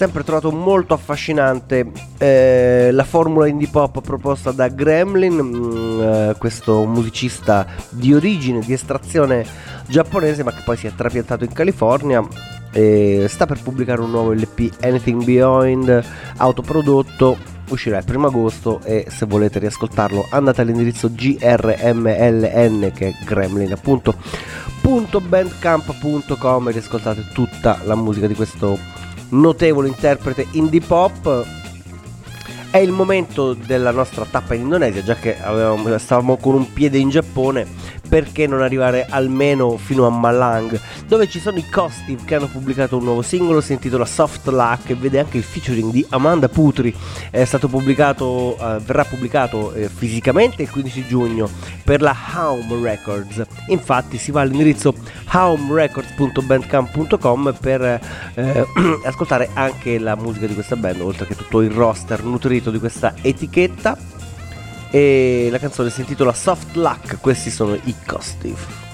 sempre trovato molto affascinante la formula indie pop proposta da Gremlin, questo musicista di origine, di estrazione giapponese, ma che poi si è trapiantato in California. Sta per pubblicare un nuovo LP, Anything Beyond, autoprodotto, uscirà il 1 agosto, e se volete riascoltarlo andate all'indirizzo grmln, che è Gremlin appunto, .bandcamp.com, e riascoltate tutta la musica di questo notevole interprete indie pop. È il momento della nostra tappa in Indonesia, già che stavamo con un piede in Giappone, perché non arrivare almeno fino a Malang, dove ci sono i Costive, che hanno pubblicato un nuovo singolo, si intitola Soft Luck, e vede anche il featuring di Amanda Putri. È stato pubblicato, verrà pubblicato fisicamente il 15 giugno per la Home Records. Infatti si va all'indirizzo homerecords.bandcamp.com per ascoltare anche la musica di questa band, oltre che tutto il roster nutrito di questa etichetta. E la canzone si intitola Soft Luck. Questi sono i Costive.